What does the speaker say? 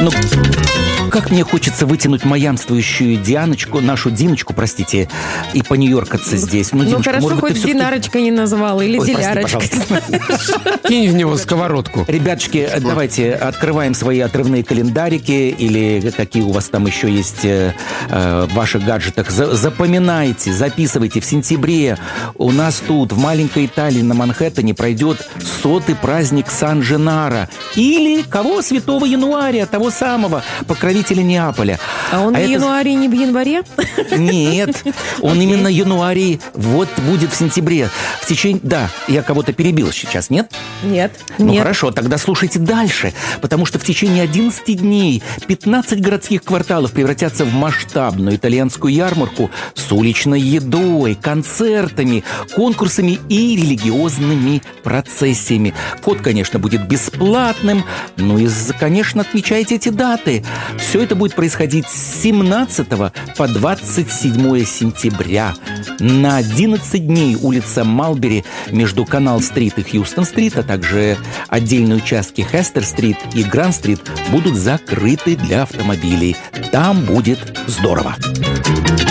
Ну, как мне хочется вытянуть маямствующую Дианочку, нашу Диночку, простите, и понью-йоркаться здесь. Ну, Диночка, хорошо, может быть, хоть ты Динарочка не назвал, или Ой, Дилярочка. Кинь в него сковородку. Ребятушки, давайте открываем свои отрывные календарики или какие у вас там еще есть в ваших гаджетах. Запоминайте, записывайте. В сентябре у нас тут, в маленькой Италии, на Манхэттене, пройдет 100-й праздник Сан-Женаро. Или кого? Святого Януаря, того самого, покровителя Неаполя. А он в январе, не в январе? Нет, он именно январь, вот будет в сентябре. В течение... Да, я кого-то перебил сейчас, нет? Нет. Ну хорошо, тогда слушайте дальше, потому что в течение 11 дней 15 городских кварталов превратятся в масштабную итальянскую ярмарку с уличной едой, концертами, конкурсами и религиозными процессиями. Вход, конечно, будет бесплатным, ну и, конечно, отмечайте эти даты. Все это будет происходить с 17 по 27 сентября. На 11 дней улица Малбери между Канал-стрит и Хьюстон-стрит, а также отдельные участки Хестер-стрит и Гранд-стрит будут закрыты для автомобилей. Там будет здорово.